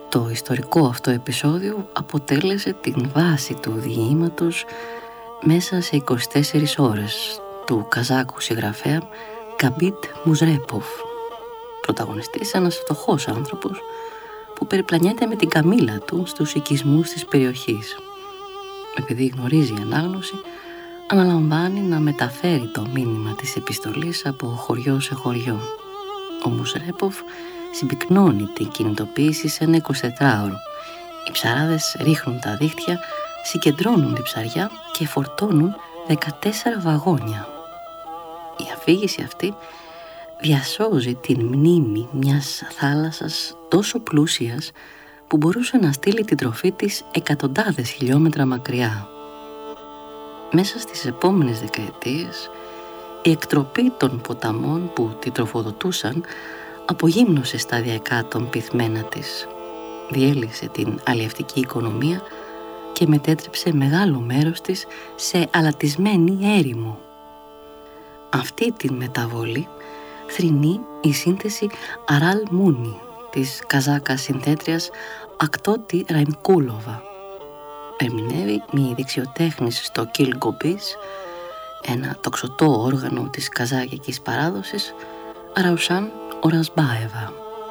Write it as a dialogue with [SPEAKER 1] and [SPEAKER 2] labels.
[SPEAKER 1] Το ιστορικό αυτό επεισόδιο αποτέλεσε την βάση του διηγήματος μέσα σε 24 ώρες του Καζάκου συγγραφέα Καμπίτ Μουζρέποφ. Πρωταγωνιστής ένας φτωχός άνθρωπος που περιπλανιέται με την καμήλα του στους οικισμούς της περιοχής. Επειδή γνωρίζει η ανάγνωση, αναλαμβάνει να μεταφέρει το μήνυμα της επιστολής από χωριό σε χωριό. Ο Μουζρέποφ συμπυκνώνει την κινητοποίηση σε ένα 24ωρο. Οι ψαράδες ρίχνουν τα δίχτυα, συγκεντρώνουν την ψαριά και φορτώνουν 14 βαγόνια. Η αφήγηση αυτή διασώζει την μνήμη μιας θάλασσας τόσο πλούσιας που μπορούσε να στείλει την τροφή της εκατοντάδες χιλιόμετρα μακριά. Μέσα στις επόμενες δεκαετίες, η εκτροπή των ποταμών που την τροφοδοτούσαν απογύμνωσε σταδιακά τον πυθμένα της, διέλυσε την αλλιευτική οικονομία και μετέτρεψε μεγάλο μέρος της σε αλατισμένη έρημο. Αυτή την μεταβολή θρηνεί η σύνθεση Αράλ Μούνι της Καζάκα συνθέτριας Ακτώτη Ραϊμκούλοβα. Ερμηνεύει μια δεξιοτέχνης στο Κιλγκομπής, ένα τοξωτό όργανο της καζάκικης παράδοσης, Ραουσάν Ορασμπάεβα.